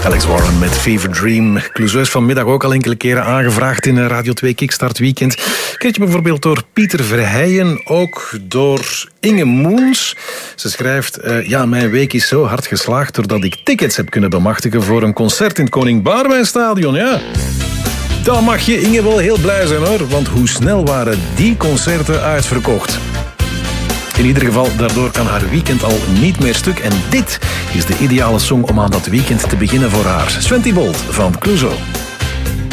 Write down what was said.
Alex Warren met Fever Dream. Clouseau is vanmiddag ook al enkele keren aangevraagd in Radio 2 Kickstart Weekend. Keertje bijvoorbeeld door Pieter Verheijen, ook door Inge Moens. Ze schrijft, mijn week is zo hard geslaagd doordat ik tickets heb kunnen bemachtigen voor een concert in het Koning Boudewijnstadion. Ja, dan mag je Inge wel heel blij zijn hoor, want hoe snel waren die concerten uitverkocht. In ieder geval, daardoor kan haar weekend al niet meer stuk. En dit is de ideale song om aan dat weekend te beginnen voor haar. Sven Thibault van Clouseau.